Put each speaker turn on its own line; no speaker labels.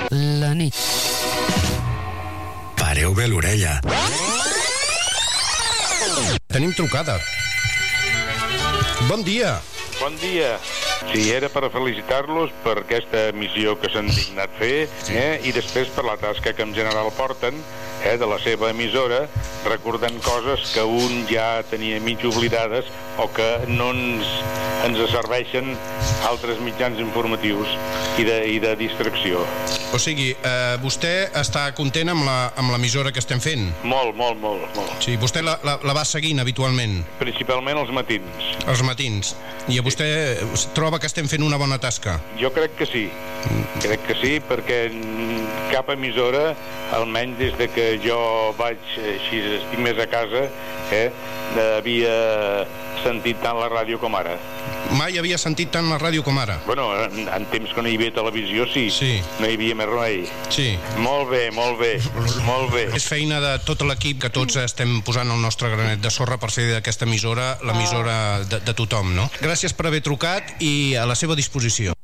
La nit.
Pareu bé l'orella.
Tenim trucada. Bon dia.
Bon dia. Sí, era per felicitar-los per aquesta missió que s'han dignat fer, i després per la tasca que en general porten, de la seva emissora, recordant coses que un ja tenia mig oblidades o que no ens serveixen altres mitjans informatius i de distracció.
O sigui, vostè està content amb l'emissora que estem fent?
Molt.
Sí, vostè la va seguint habitualment?
Principalment els matins.
Els matins. I a vostè troba que estem fent una bona tasca?
Jo crec que sí. Crec que sí, perquè cap emissora, almenys des de que jo vaig així, estic més a casa, havia sentit tant la ràdio com ara.
Mai havia sentit tant la ràdio com ara?
Bueno, en temps que no hi havia televisió, sí. No hi havia més remei.
Sí.
Molt bé.
És feina de tot l'equip que tots estem posant el nostre granet de sorra per fer d'aquesta emissora l'emissora de tothom, no? Gràcies per haver trucat i a la seva disposició.